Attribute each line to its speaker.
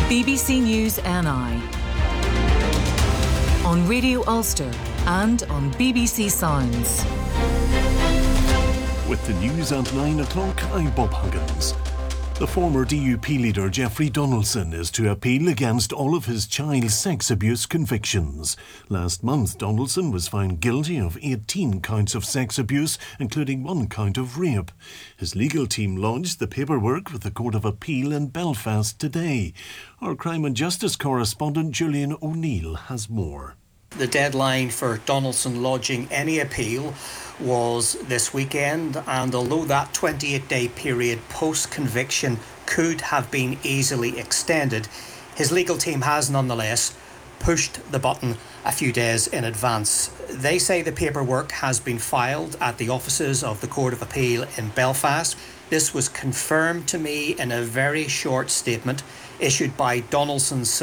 Speaker 1: BBC News NI on Radio Ulster and on BBC Sounds.
Speaker 2: With the news at 9 o'clock, I'm Bob Huggins. The former DUP leader Jeffrey Donaldson is to appeal against all of his child sex abuse convictions. Last month, Donaldson was found guilty of 18 counts of sex abuse, including 1 count of rape. His legal team lodged the paperwork with the Court of Appeal in Belfast today. Our crime and justice correspondent Julian O'Neill has more.
Speaker 3: The deadline for Donaldson lodging any appeal was this weekend, and although that 28-day period post-conviction could have been easily extended, his legal team has nonetheless pushed the button a few days in advance. They say the paperwork has been filed at the offices of the Court of Appeal in Belfast. This was confirmed to me in a very short statement issued by Donaldson's